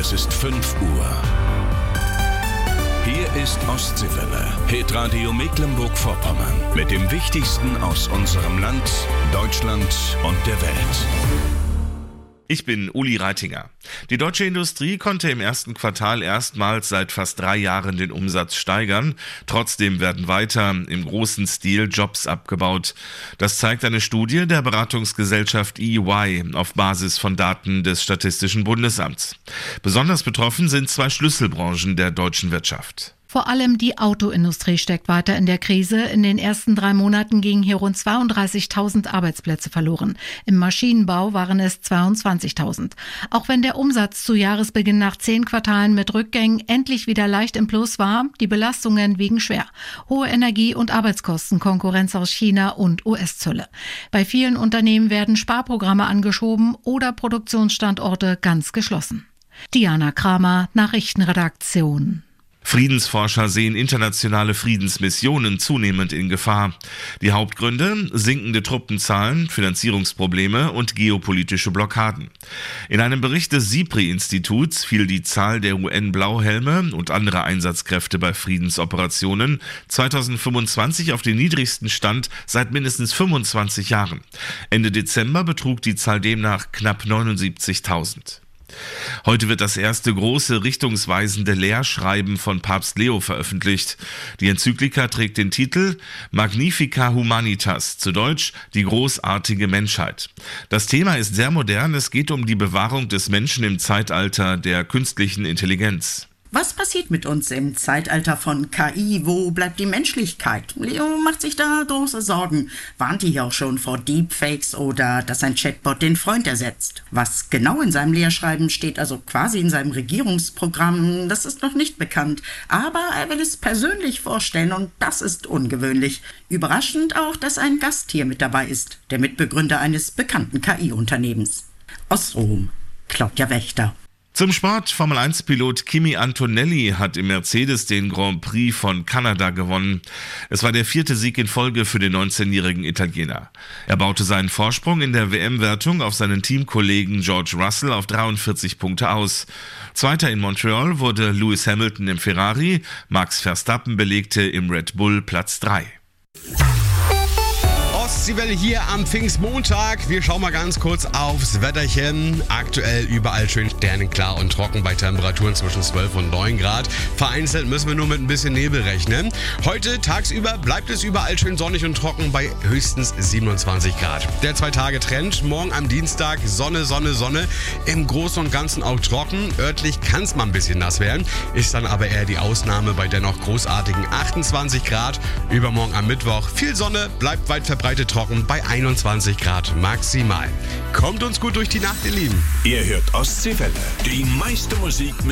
Es ist 5 Uhr. Hier ist Ostseewelle, Hitradio Mecklenburg-Vorpommern. Mit dem Wichtigsten aus unserem Land, Deutschland und der Welt. Ich bin Uli Reitinger. Die deutsche Industrie konnte im ersten Quartal erstmals seit fast 3 Jahren den Umsatz steigern. Trotzdem werden weiter im großen Stil Jobs abgebaut. Das zeigt eine Studie der Beratungsgesellschaft EY auf Basis von Daten des Statistischen Bundesamts. Besonders betroffen sind 2 Schlüsselbranchen der deutschen Wirtschaft. Vor allem die Autoindustrie steckt weiter in der Krise. In den ersten 3 Monaten gingen hier rund 32.000 Arbeitsplätze verloren. Im Maschinenbau waren es 22.000. Auch wenn der Umsatz zu Jahresbeginn nach 10 Quartalen mit Rückgängen endlich wieder leicht im Plus war, die Belastungen wiegen schwer. Hohe Energie- und Arbeitskosten, Konkurrenz aus China und US-Zölle. Bei vielen Unternehmen werden Sparprogramme angeschoben oder Produktionsstandorte ganz geschlossen. Diana Kramer, Nachrichtenredaktion. Friedensforscher sehen internationale Friedensmissionen zunehmend in Gefahr. Die Hauptgründe: sinkende Truppenzahlen, Finanzierungsprobleme und geopolitische Blockaden. In einem Bericht des SIPRI-Instituts fiel die Zahl der UN-Blauhelme und anderer Einsatzkräfte bei Friedensoperationen 2025 auf den niedrigsten Stand seit mindestens 25 Jahren. Ende Dezember betrug die Zahl demnach knapp 79.000. Heute wird das erste große richtungsweisende Lehrschreiben von Papst Leo veröffentlicht. Die Enzyklika trägt den Titel Magnifica Humanitas, zu Deutsch die großartige Menschheit. Das Thema ist sehr modern, es geht um die Bewahrung des Menschen im Zeitalter der künstlichen Intelligenz. Was passiert mit uns im Zeitalter von KI? Wo bleibt die Menschlichkeit? Leo macht sich da große Sorgen. Warnt hier auch schon vor Deepfakes oder dass ein Chatbot den Freund ersetzt. Was genau in seinem Lehrschreiben steht, also quasi in seinem Regierungsprogramm, das ist noch nicht bekannt. Aber er will es persönlich vorstellen und das ist ungewöhnlich. Überraschend auch, dass ein Gast hier mit dabei ist, der Mitbegründer eines bekannten KI-Unternehmens. Aus Rom, Claudia Wächter. Zum Sport: Formel-1-Pilot Kimi Antonelli hat im Mercedes den Grand Prix von Kanada gewonnen. Es war der 4. Sieg in Folge für den 19-jährigen Italiener. Er baute seinen Vorsprung in der WM-Wertung auf seinen Teamkollegen George Russell auf 43 Punkte aus. Zweiter in Montreal wurde Lewis Hamilton im Ferrari, Max Verstappen belegte im Red Bull Platz 3. Ostseewelle hier am Pfingstmontag. Wir schauen mal ganz kurz aufs Wetterchen. Aktuell überall schön sternenklar und trocken bei Temperaturen zwischen 12 und 9 Grad. Vereinzelt müssen wir nur mit ein bisschen Nebel rechnen. Heute tagsüber bleibt es überall schön sonnig und trocken bei höchstens 27 Grad. Der 2-Tage-Trend: morgen am Dienstag Sonne, Sonne, Sonne. Im Großen und Ganzen auch trocken. Örtlich kann es mal ein bisschen nass werden. Ist dann aber eher die Ausnahme bei dennoch großartigen 28 Grad. Übermorgen am Mittwoch viel Sonne, bleibt weit verbreitet trocken bei 21 Grad maximal. Kommt uns gut durch die Nacht, ihr Lieben. Ihr hört Ostseewelle, die meiste Musik mit